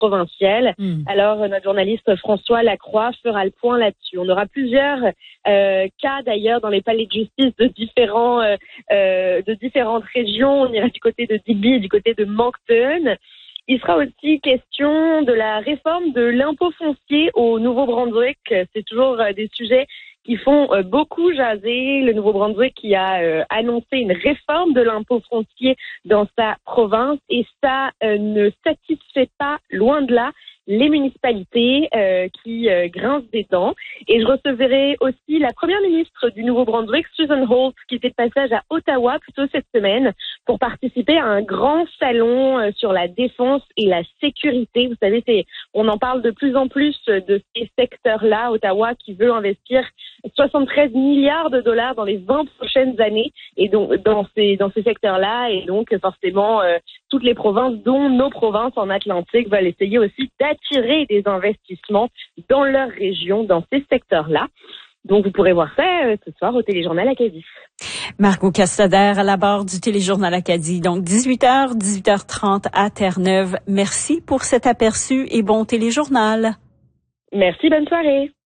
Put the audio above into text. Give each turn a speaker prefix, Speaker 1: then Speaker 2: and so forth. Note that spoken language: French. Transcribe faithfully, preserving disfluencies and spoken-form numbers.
Speaker 1: provinciale.
Speaker 2: Mmh.
Speaker 1: Alors, notre journaliste François Lacroix fera le point là-dessus. On aura plusieurs euh, cas d'ailleurs dans les palais de justice de différents euh, euh, de différentes régions. On ira du côté de Digby et du côté de Moncton. Il sera aussi question de la réforme de l'impôt foncier au Nouveau-Brunswick. C'est toujours euh, des sujets qui font euh, beaucoup jaser. Le Nouveau-Brunswick qui a euh, annoncé une réforme de l'impôt foncier dans sa province et ça euh, ne satisfait pas, loin de là, les municipalités euh, qui euh, grincent des dents. Et je recevrai aussi la première ministre du Nouveau-Brunswick, Susan Holt, qui était de passage à Ottawa plus tôt cette semaine pour participer à un grand salon euh, sur la défense et la sécurité. Vous savez, c'est, on en parle de plus en plus de ces secteurs-là. Ottawa qui veut investir soixante-treize milliards de dollars dans les vingt prochaines années et donc dans ces dans ces secteurs-là. Et donc forcément, euh, toutes les provinces, dont nos provinces en Atlantique, veulent essayer aussi d'attirer des investissements dans leur région, dans ces secteurs-là. Donc, vous pourrez voir ça euh, ce soir au Téléjournal Acadie.
Speaker 2: Margot Castader à la barre du Téléjournal Acadie. Donc, dix-huit heures, dix-huit heures trente à Terre-Neuve. Merci pour cet aperçu et bon Téléjournal.
Speaker 1: Merci, bonne soirée.